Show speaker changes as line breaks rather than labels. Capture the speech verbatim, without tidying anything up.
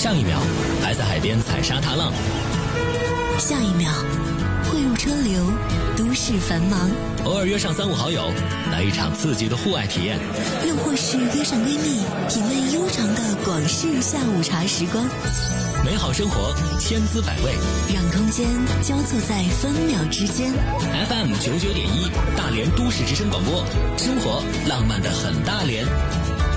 上一秒还在海边踩沙滩浪，
下一秒汇入车流，都市繁忙。
偶尔约上三五好友，来一场刺激的户外体验，
又或是约上闺蜜，品味悠长的广式下午茶时光。
美好生活千滋百味，
让空间交错在分秒之间。
F M 九九点一，大连都市之声广播，生活浪漫的很大连。